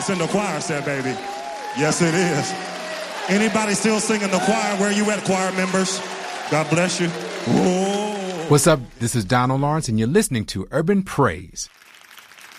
It's in the choir set, baby. Yes, it is. Anybody still singing the choir? Where you at, choir members? God bless you. Whoa. What's up? This is Donald Lawrence, and you're listening to Urban Praise.